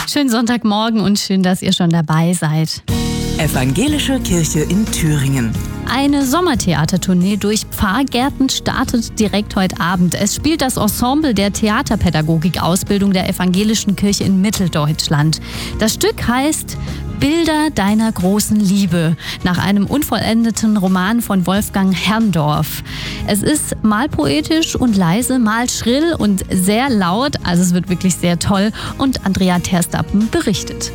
Schönen Sonntagmorgen und schön, dass ihr schon dabei seid. Evangelische Kirche in Thüringen. Eine Sommertheatertournee durch Pfarrgärten startet direkt heute Abend. Es spielt das Ensemble der Theaterpädagogik-Ausbildung der Evangelischen Kirche in Mitteldeutschland. Das Stück heißt Bilder deiner großen Liebe, nach einem unvollendeten Roman von Wolfgang Herrndorf. Es ist mal poetisch und leise, mal schrill und sehr laut. Also es wird wirklich sehr toll. Und Andrea Terstappen berichtet.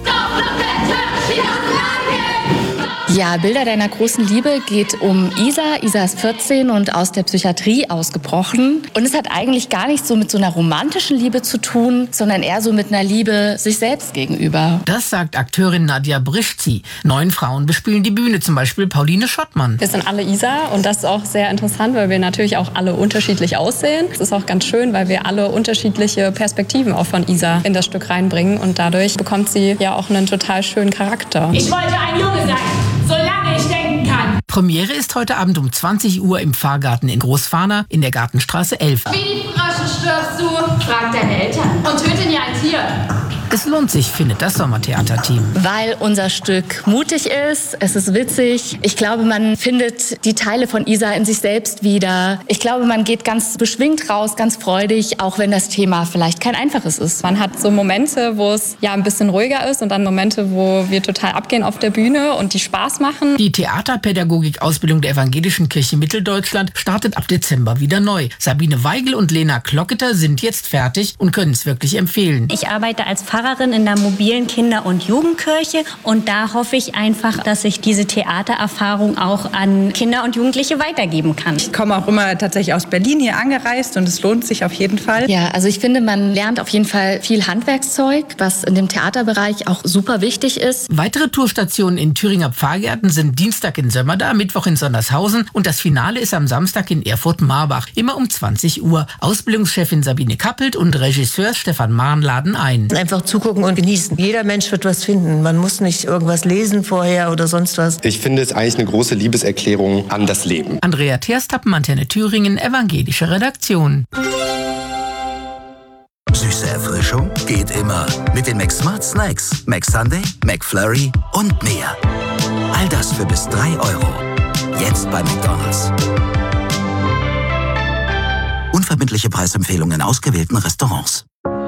Ja, Bilder deiner großen Liebe geht um Isa. Isa ist 14 und aus der Psychiatrie ausgebrochen. Und es hat eigentlich gar nicht so mit so einer romantischen Liebe zu tun, sondern eher so mit einer Liebe sich selbst gegenüber. Das sagt Akteurin Nadja Brischzi. 9 Frauen bespielen die Bühne, zum Beispiel Pauline Schottmann. Wir sind alle Isa und das ist auch sehr interessant, weil wir natürlich auch alle unterschiedlich aussehen. Es ist auch ganz schön, weil wir alle unterschiedliche Perspektiven auch von Isa in das Stück reinbringen und dadurch bekommt sie ja auch einen total schönen Charakter. Ich wollte ein Junge sein, solange ich denken kann. Premiere ist heute Abend um 20 Uhr im Pfarrgarten in Großfahner in der Gartenstraße 11. Wie die Frösche stirbst du? Frag deine Eltern und töte nie ein Tier. Es lohnt sich, findet das Sommertheaterteam. Weil unser Stück mutig ist, es ist witzig. Ich glaube, man findet die Teile von Isa in sich selbst wieder. Ich glaube, man geht ganz beschwingt raus, ganz freudig, auch wenn das Thema vielleicht kein einfaches ist. Man hat so Momente, wo es ja ein bisschen ruhiger ist und dann Momente, wo wir total abgehen auf der Bühne und die Spaß machen. Die Theaterpädagogik-Ausbildung der Evangelischen Kirche Mitteldeutschland startet ab Dezember wieder neu. Sabine Weigel und Lena Klocketer sind jetzt fertig und können es wirklich empfehlen. Ich arbeite als Pfarrerin in der mobilen Kinder- und Jugendkirche und da hoffe ich einfach, dass ich diese Theatererfahrung auch an Kinder und Jugendliche weitergeben kann. Ich komme auch immer tatsächlich aus Berlin hier angereist und es lohnt sich auf jeden Fall. Ja, also ich finde, man lernt auf jeden Fall viel Handwerkszeug, was in dem Theaterbereich auch super wichtig ist. Weitere Tourstationen in Thüringer Pfarrgärten sind Dienstag in Sömmerda, Mittwoch in Sondershausen und das Finale ist am Samstag in Erfurt-Marbach, immer um 20 Uhr. Ausbildungschefin Sabine Kappelt und Regisseur Stefan Mahn laden ein. Einfach zugucken und genießen. Jeder Mensch wird was finden. Man muss nicht irgendwas lesen vorher oder sonst was. Ich finde es eigentlich eine große Liebeserklärung an das Leben. Andrea Terstappen, Antenne Thüringen, evangelische Redaktion. Süße Erfrischung geht immer. Mit den McSmart Snacks, McSunday, McFlurry und mehr. All das für bis 3 Euro. Jetzt bei McDonald's. Unverbindliche Preisempfehlungen in ausgewählten Restaurants.